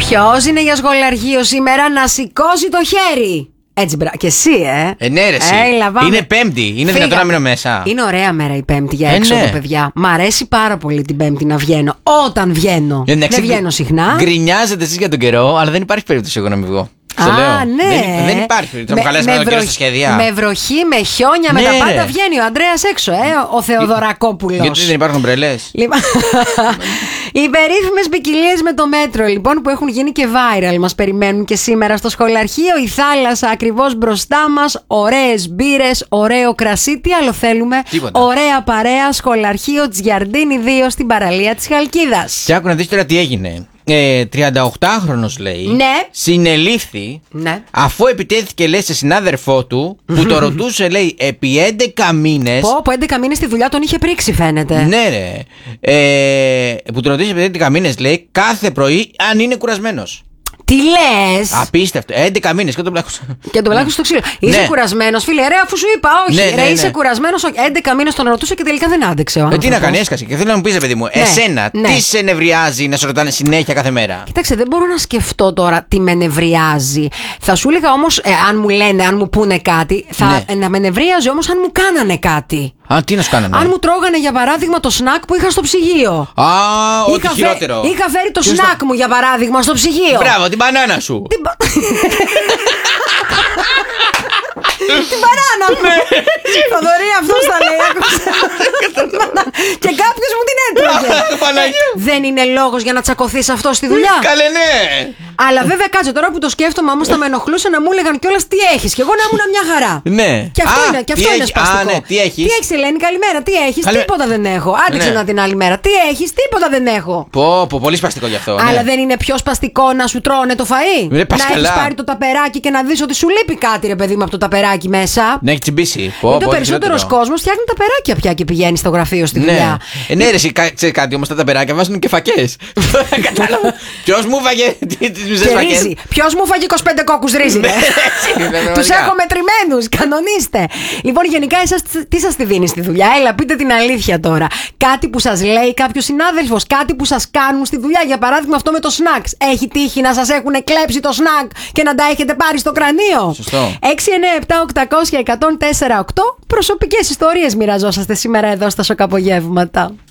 Ποιος είναι για σχολαργείο σήμερα να σηκώσει το χέρι? Έτσι, και εσύ, ναι, ρε, εσύ. Είναι Πέμπτη, είναι δυνατόν να μείνω μέσα? Είναι ωραία μέρα η Πέμπτη για έξοδο, ναι, παιδιά. Μ' αρέσει πάρα πολύ την Πέμπτη να βγαίνω. Όταν βγαίνω. Δεν βγαίνω συχνά. Γκρινιάζετε εσείς για τον καιρό, αλλά δεν υπάρχει περίπτωση εγώ να μην βγω. Ναι. Δεν υπάρχει. Θα μου καλέσει με στα σχέδια. Με βροχή, με χιόνια, με τα πάντα βγαίνει ο Ανδρέας έξω, ο Θεοδωρακόπουλος. Γιατί δεν υπάρχουν ομπρελές? Οι περίφημες ποικιλίες με το μέτρο, λοιπόν, που έχουν γίνει και viral, μας περιμένουν και σήμερα στο σχολαρχείο. Η θάλασσα ακριβώς μπροστά μας, ωραίες μπύρες, ωραίο κρασί. Τι άλλο θέλουμε? Τίποτα. Ωραία παρέα, σχολαρχείο Τζιαρντίνη 2 στην παραλία της Χαλκίδας. Και άκου να δεις τώρα τι έγινε. 38χρονος, λέει, ναι, συνελήφθη, ναι, αφού επιτέθηκε, λέει, σε συνάδελφό του που το ρωτούσε, λέει, επί 11 μήνες. Πω, 11 μήνες στη δουλειά τον είχε πρίξει, φαίνεται. Ναι, ρε. Που το ρωτούσε επί 11 μήνες, λέει, κάθε πρωί αν είναι κουρασμένος. Τι λες? Απίστευτο. 11 μήνες και τον πλάκωσα. Και τον πλάκωσα στο ξύλο. Είσαι κουρασμένος, φίλε? Ρε, αφού σου είπα, όχι. Ρε, είσαι κουρασμένος. 11 μήνες τον ρωτούσε και τελικά δεν άντεξε ο άνθρωπος. Τι να κάνει, έσκασε. Και θέλω να μου πεις, παιδί μου, εσένα τι σε νευριάζει να σε ρωτάνε συνέχεια κάθε μέρα? Κοίταξε, δεν μπορώ να σκεφτώ τώρα τι με νευριάζει. Θα σου έλεγα όμως, αν μου λένε, αν μου πούνε κάτι, να με νευρίαζε όμως αν μου κάνανε κάτι. Τι να σου κάνανε? Αν μου τρώγανε, για παράδειγμα, το σνακ που είχα στο ψυγείο. Ό,τι χειρότερο. Είχα φέρει το σνακ μου, για παράδειγμα, στο ψυγείο. Μπράβο, την μπανάνα σου. Την μπανάνα μου. Θοδωρή, αυτός τα λέει. Και κάποιος μου την έτρωγε. Δεν είναι λόγος για να τσακωθείς αυτό στη δουλειά? Καλέ, ναι. Αλλά βέβαια, κάτσε τώρα που το σκέφτομαι, όμως θα με ενοχλούσε να μου έλεγαν κιόλας τι έχεις. Και εγώ να ήμουν μια χαρά. Ναι. Και αυτό είναι σπαστικό. Τι έχεις? Τι έχεις, Ελένη, καλημέρα. Τι έχεις? Τίποτα δεν έχω. Άντεξε να την άλλη μέρα. Τι έχεις? Τίποτα δεν έχω. Πολύ σπαστικό γι' αυτό. Αλλά δεν είναι πιο σπαστικό να σου τρώνε το φαΐ? Να έχεις πάρει το ταπεράκι και να δεις ότι σου λείπει κάτι, ρε παιδί μου, από το ταπεράκι μέσα. Να έχει τσιμπήσει. Ο περισσότερος κόσμος φτιάχνει ταπεράκια πια και πηγαίνει στο γραφείο στη δουλειά. Ναι, ρε, ξέρεις κάτι, όμως τα ταπεράκια βάζουν και φακές. Κατάλαβα. Ποιος μου φάγε τις μισές φακές? Ποιος μου φάγε 25 κόκκους ρύζι? Τους έχω μετρημένους. Κανονίστε. Λοιπόν, γενικά εσάς τι σας τη δίνει στη δουλειά? Έλα, πείτε την αλήθεια τώρα. Κάτι που σας λέει κάποιος συνάδελφος, κάτι που σας κάνουν στη δουλειά. Για παράδειγμα, αυτό με το σνακ. Έχει τύχει να σας έχουν κλέψει το σνακ και να τα έχετε πάρει στο κρανίο? Σωστό. 697-800-1048. Προσωπικές ιστορίες μοιραζόσαστε σήμερα εδώ στα Σοκαπογεύματα.